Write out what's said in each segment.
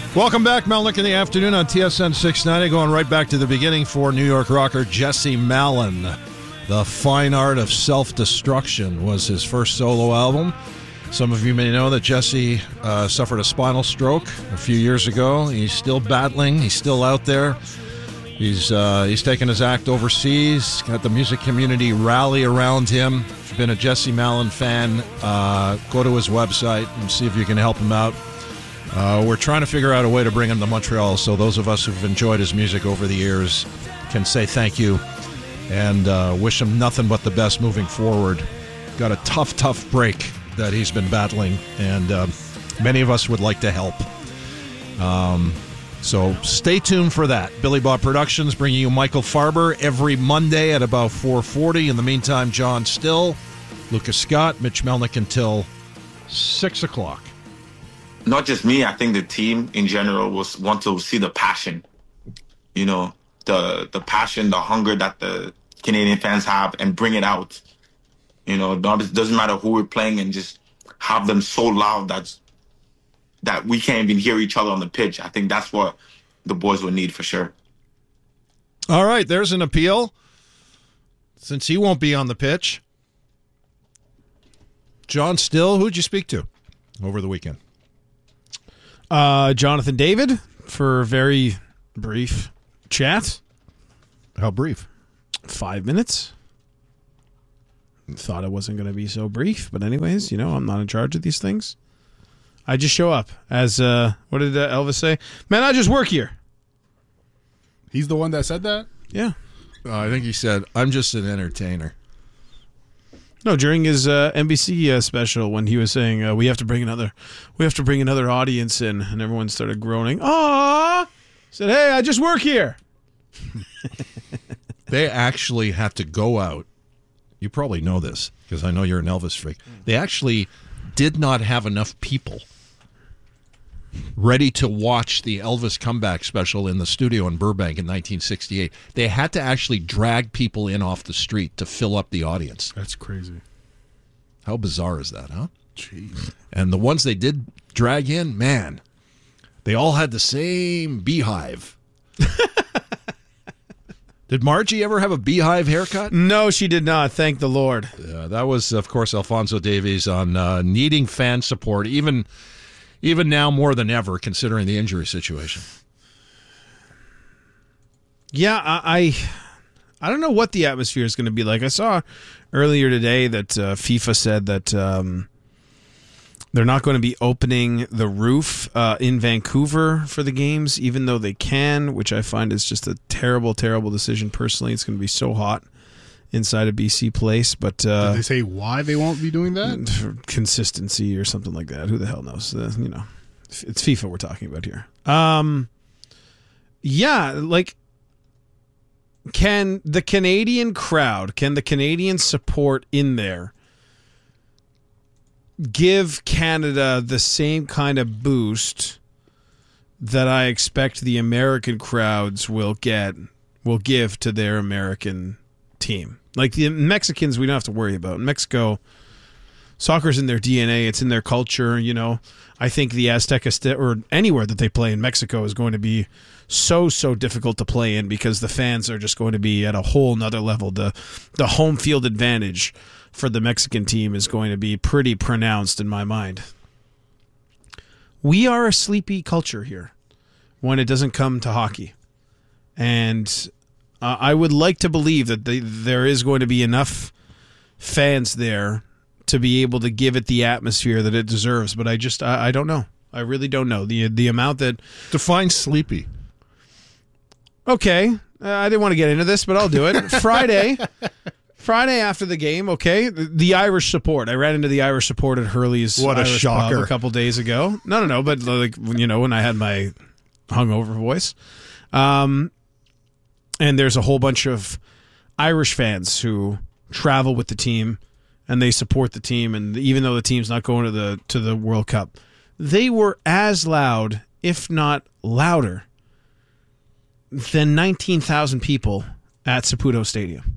Welcome back, Melnick in the afternoon on TSN 690. Going right back to the beginning for New York rocker Jesse Malin. The Fine Art of Self-Destruction was his first solo album. Some of you may know that Jesse suffered a spinal stroke a few years ago. He's still battling. He's still out there. He's taken his act overseas, got the music community rally around him. If you've been a Jesse Malin fan, go to his website and see if you can help him out. We're trying to figure out a way to bring him to Montreal, so those of us who've enjoyed his music over the years can say thank you and wish him nothing but the best moving forward. Got a tough break that he's been battling, and many of us would like to help. So stay tuned for that. Billy Bob Productions bringing you Michael Farber every Monday at about 4:40. In the meantime, John Still, Lucas Scott, Mitch Melnick until 6 o'clock. Not just me, I think the team in general will want to see the passion. You know, the passion, the hunger that the Canadian fans have, and bring it out. You know, it doesn't matter who we're playing, and just have them so loud that we can't even hear each other on the pitch. I think that's what the boys will need for sure. All right, there's an appeal. Since he won't be on the pitch, John Still, who'd you speak to over the weekend? Jonathan David for a very brief chat. How brief? 5 minutes. Thought it wasn't going to be so brief, but anyways, you know, I'm not in charge of these things. I just show up as, what did Elvis say? Man, I just work here. He's the one that said that? Yeah. I think he said, I'm just an entertainer. No, during his NBC special when he was saying we have to bring another audience in, and everyone started groaning. Aww! Said, hey, I just work here. They actually had to go out. You probably know this because I know you're an Elvis freak. They actually did not have enough people ready to watch the Elvis comeback special in the studio in Burbank in 1968. They had to actually drag people in off the street to fill up the audience. That's crazy. How bizarre is that, huh? Jeez. And the ones they did drag in, man, they all had the same beehive. Did Margie ever have a beehive haircut? No, she did not. Thank the Lord. That was, of course, Alfonso Davies on needing fan support, even now more than ever, considering the injury situation. Yeah, I don't know what the atmosphere is going to be like. I saw earlier today that FIFA said that they're not going to be opening the roof in Vancouver for the games, even though they can, which I find is just a terrible, terrible decision personally. It's going to be so hot inside a BC Place. But did they say why they won't be doing that? For consistency or something like that. Who the hell knows? You know, it's FIFA we're talking about here. Yeah, like, can the Canadian crowd, can the Canadian support in there give Canada the same kind of boost that I expect the American crowds will give to their American team? Like the Mexicans, we don't have to worry about. In Mexico, soccer's in their DNA. It's in their culture. You know, I think the Azteca or anywhere that they play in Mexico is going to be so difficult to play in because the fans are just going to be at a whole nother level. The home field advantage for the Mexican team is going to be pretty pronounced in my mind. We are a sleepy culture here when it doesn't come to hockey. And I would like to believe that there is going to be enough fans there to be able to give it the atmosphere that it deserves. But I don't know. I really don't know. The amount that... Define sleepy. Okay. I didn't want to get into this, but I'll do it. Friday after the game, okay, the Irish support. I ran into the Irish support at Hurley's Irish pub a couple days ago. No, but like, you know, when I had my hungover voice. And there's a whole bunch of Irish fans who travel with the team and they support the team, and even though the team's not going to the World Cup, they were as loud, if not louder, than 19,000 people at Saputo Stadium.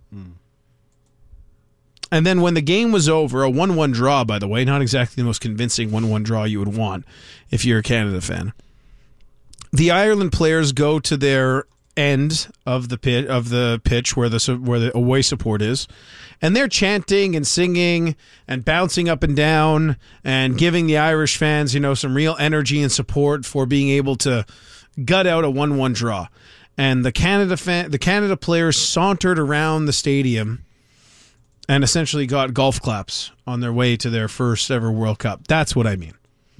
And then when the game was over, a 1-1 draw, by the way, not exactly the most convincing 1-1 draw you would want if you're a Canada fan. the Ireland players go to their end of the pitch where the away support is, and they're chanting and singing and bouncing up and down and giving the Irish fans, some real energy and support for being able to gut out a 1-1 draw. And the Canada players sauntered around the stadium and essentially got golf claps on their way to their first ever World Cup. That's what I mean.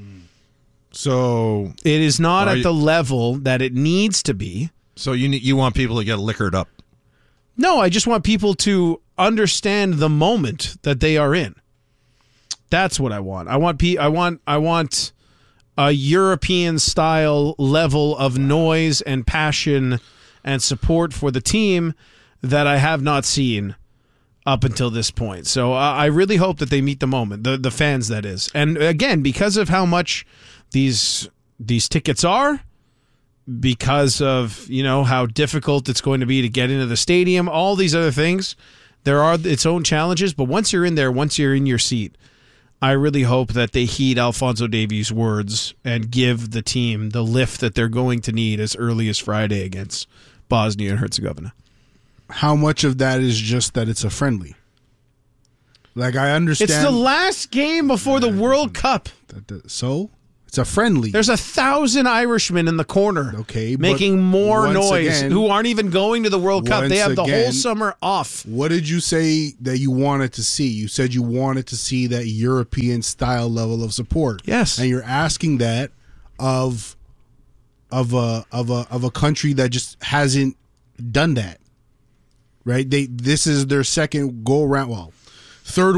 So it is not at the level that it needs to be. So you want people to get liquored up? No, I just want people to understand the moment that they are in. That's what I want. I want a European style level of noise and passion and support for the team that I have not seen up until this point. So I really hope that they meet the moment, the fans, that is. And again, because of how much these tickets are, because of how difficult it's going to be to get into the stadium, all these other things, there are its own challenges. But once you're in there, once you're in your seat, I really hope that they heed Alphonso Davies' words and give the team the lift that they're going to need as early as Friday against Bosnia and Herzegovina. How much of that is just that it's a friendly? Like, I understand. It's the last game before the World Cup. So? It's a friendly. There's 1,000 Irishmen in the corner, making more noise, who aren't even going to the World Cup. They have the whole summer off. What did you say that you wanted to see? You said you wanted to see that European style level of support. Yes, and you're asking that of a country that just hasn't done that. Right? This is their second go around. Well, third